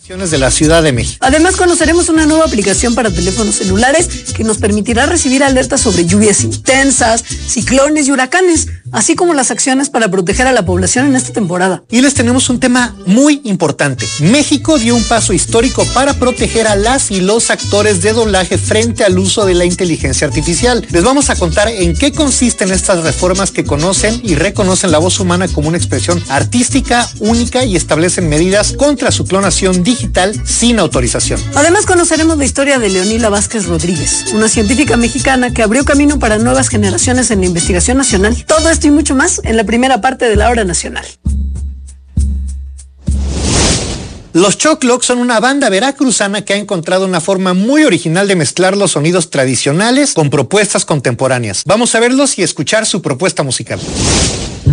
de la Ciudad de México. Además, conoceremos una nueva aplicación para teléfonos celulares que nos permitirá recibir alertas sobre lluvias intensas, ciclones y huracanes, así como las acciones para proteger a la población en esta temporada. Y les tenemos un tema muy importante. México dio un paso histórico para proteger a las y los actores de doblaje frente al uso de la inteligencia artificial. Les vamos a contar en qué consisten estas reformas que conocen y reconocen la voz humana como una expresión artística única y establecen medidas contra su clonación digital sin autorización. Además, conoceremos la historia de Leonila Vázquez Rodríguez, una científica mexicana que abrió camino para nuevas generaciones en la investigación nacional. Todo esto y mucho más en la primera parte de La Hora Nacional. Los Chocloc son una banda veracruzana que ha encontrado una forma muy original de mezclar los sonidos tradicionales con propuestas contemporáneas. Vamos a verlos y escuchar su propuesta musical.